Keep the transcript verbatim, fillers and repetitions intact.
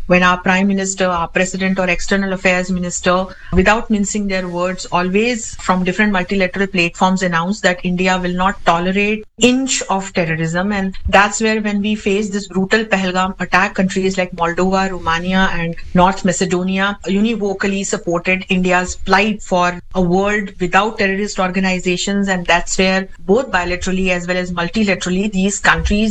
when our Prime Minister, our President or External Affairs Minister, without mincing their words, always from different multilateral platforms announced that India will not tolerate inch of terrorism. And that's where when we face this brutal Pahalgam attack, countries like Moldova, Romania and North Macedonia univocally supported India's plight for a world without terrorist organizations. And that's where both bilaterally as well as multilaterally, these countries